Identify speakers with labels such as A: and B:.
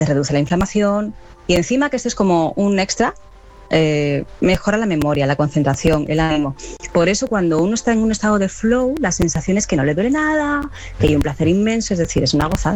A: te reduce la inflamación y encima que esto es como un extra, mejora la memoria, la concentración, el ánimo. Por eso cuando uno está en un estado de flow, la sensación es que no le duele nada, que hay un placer inmenso, es decir, es una gozada.